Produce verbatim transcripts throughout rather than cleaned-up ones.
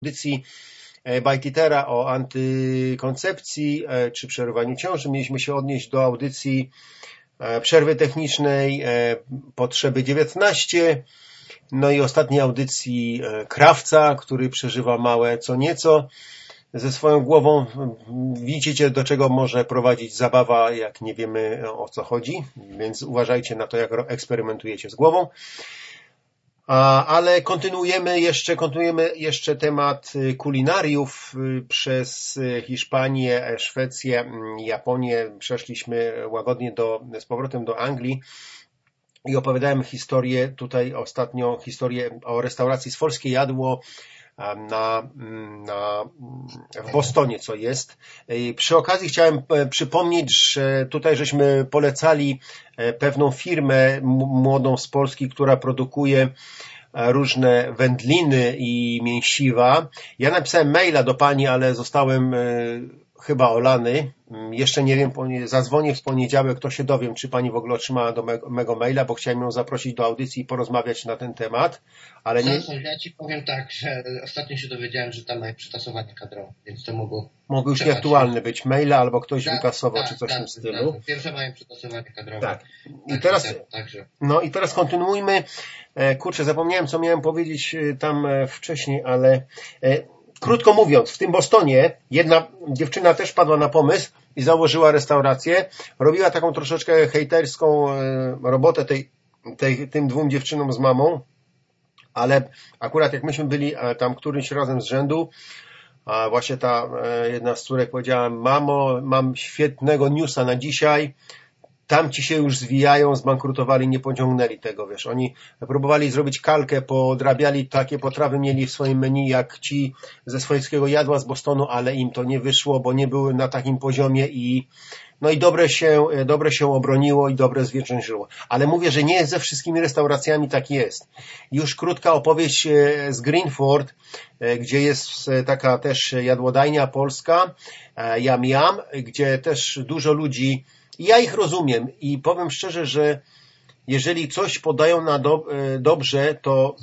audycji Bajtitera o antykoncepcji czy przerywaniu ciąży. Mieliśmy się odnieść do audycji przerwy technicznej Potrzeby dziewiętnaście, no i ostatniej audycji Krawca, który przeżywa małe co nieco ze swoją głową. Widzicie, do czego może prowadzić zabawa, jak nie wiemy, o co chodzi, więc uważajcie na to, jak eksperymentujecie z głową. Ale kontynuujemy jeszcze, kontynuujemy jeszcze temat kulinariów. Przez Hiszpanię, Szwecję, Japonię przeszliśmy łagodnie do, z powrotem do Anglii i opowiadałem historię, tutaj ostatnio historię o restauracji Svolskie Jadło na, na, w Bostonie, co jest. Przy okazji chciałem przypomnieć, że tutaj żeśmy polecali pewną firmę młodą z Polski, która produkuje różne wędliny i mięsiwa. Ja napisałem maila do pani, ale zostałem chyba olany. Jeszcze nie wiem, zadzwonię w poniedziałek, to się dowiem, czy pani w ogóle otrzymała do mego, mego maila, bo chciałem ją zaprosić do audycji i porozmawiać na ten temat. Ale nie... Zresztą, ja ci powiem tak, że ostatnio się dowiedziałem, że tam mają przetasowanie kadrowe, więc to mogło... Mogły już nieaktualne być maile, albo ktoś tak, wykasował, tak, czy coś tak, w tym stylu. Tak. Pierwsze mają przetasowanie kadrowe. Tak. I tak, teraz, tak, także. no i teraz kontynuujmy. Kurczę, zapomniałem, co miałem powiedzieć tam wcześniej, ale... Krótko mówiąc, w tym Bostonie jedna dziewczyna też padła na pomysł i założyła restaurację. Robiła taką troszeczkę hejterską robotę tej, tej, tym dwóm dziewczynom z mamą, ale akurat jak myśmy byli tam którymś razem z rzędu, a właśnie ta jedna z córek powiedziała: mamo, mam świetnego newsa na dzisiaj. Tamci się już zwijają, zbankrutowali, nie pociągnęli tego, wiesz. Oni próbowali zrobić kalkę, podrabiali, takie potrawy mieli w swoim menu jak ci ze swojskiego jadła z Bostonu, ale im to nie wyszło, bo nie były na takim poziomie i no i dobre się, dobre się obroniło i dobre zwyciężyło. Ale mówię, że nie ze wszystkimi restauracjami tak jest. Już krótka opowieść z Greenford, gdzie jest taka też jadłodajnia polska, Yam Yam, gdzie też dużo ludzi. Ja ich rozumiem i powiem szczerze, że jeżeli coś podają na do, dobrze, to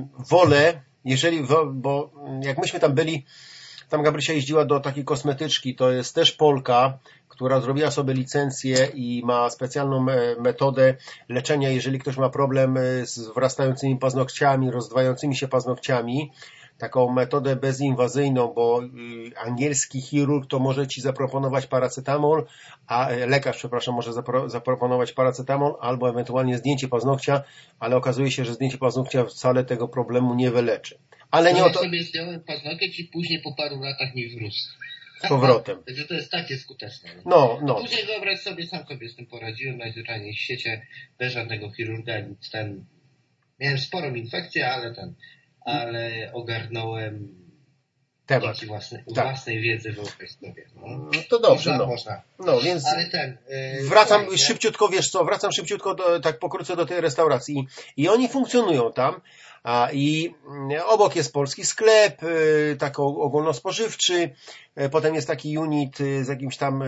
wolę, jeżeli, bo jak myśmy tam byli, tam Gabrysia jeździła do takiej kosmetyczki, to jest też Polka, która zrobiła sobie licencję i ma specjalną metodę leczenia, jeżeli ktoś ma problem z wrastającymi paznokciami, rozdwającymi się paznokciami, taką metodę bezinwazyjną, bo angielski chirurg to może ci zaproponować paracetamol, a lekarz, przepraszam, może zapro, zaproponować paracetamol albo ewentualnie zdjęcie paznokcia, ale okazuje się, że zdjęcie paznokcia wcale tego problemu nie wyleczy. Ale nie no o ja to... sobie zdjąłem paznokieć i później po paru latach mi wrósł. Z powrotem. Także to jest takie skuteczne. No, no. A później wyobraź sobie, sam sobie z tym poradziłem najzwyczajniej w świecie, bez żadnego chirurga, nic ten... Miałem sporą infekcję, ale ten... ale ogarnąłem temat dzięki własnej, tak. własnej wiedzy wyobraź no. no to dobrze, można, no. Można. No, więc ale ten, yy, wracam słuchaj, szybciutko, wiesz co, wracam szybciutko do, tak pokrótce do tej restauracji i oni funkcjonują tam. A, i obok jest polski sklep, taki ogólnospożywczy, potem jest taki unit z jakimś tam,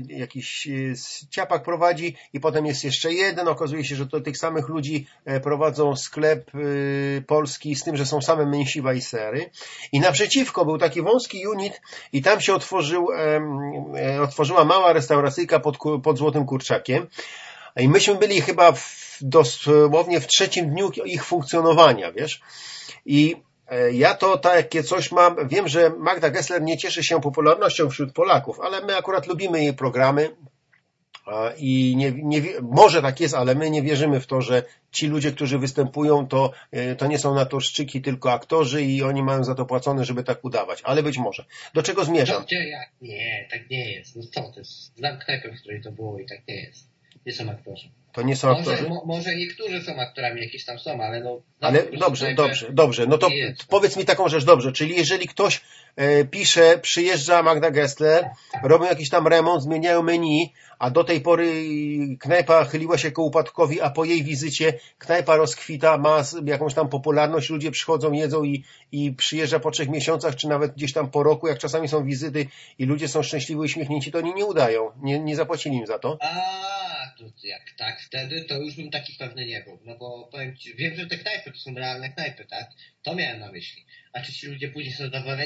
jakiś ciapak prowadzi i potem jest jeszcze jeden, okazuje się, że to tych samych ludzi prowadzą sklep polski, z tym, że są same mięsiwa i sery. I naprzeciwko był taki wąski unit i tam się otworzył, otworzyła mała restauracyjka pod, pod Złotym Kurczakiem. I myśmy byli chyba w, dosłownie w trzecim dniu ich funkcjonowania, wiesz. I ja to takie coś mam, wiem, że Magda Gessler nie cieszy się popularnością wśród Polaków, ale my akurat lubimy jej programy i nie, nie, może tak jest, ale my nie wierzymy w to, że ci ludzie, którzy występują, to, to nie są na to szczyki, tylko aktorzy i oni mają za to płacone, żeby tak udawać, ale być może. Do czego zmierzam? No, jak? Nie, tak nie jest. No co to jest? Znam knajpę, w której to było i tak nie jest. Nie są aktorzy. To nie są może, aktorzy? Mo, może niektórzy są aktorami, jakieś tam są, ale no... Ale dobrze, dobrze, dobrze. No to powiedz mi taką rzecz, dobrze. Czyli jeżeli ktoś e, pisze, przyjeżdża Magda Gessler, robią jakiś tam remont, zmieniają menu, a do tej pory knajpa chyliła się ku upadkowi, a po jej wizycie knajpa rozkwita, ma jakąś tam popularność, ludzie przychodzą, jedzą i, i przyjeżdża po trzech miesiącach, czy nawet gdzieś tam po roku, jak czasami są wizyty i ludzie są szczęśliwi, uśmiechnięci, to oni nie udają. Nie, nie zapłacili im za to. A, to jak tak wtedy, to już bym taki pewny nie był. No bo powiem ci, wiem, że te knajpy to są realne knajpy, tak? To miałem na myśli. A czy ci ludzie później są zadowoleni?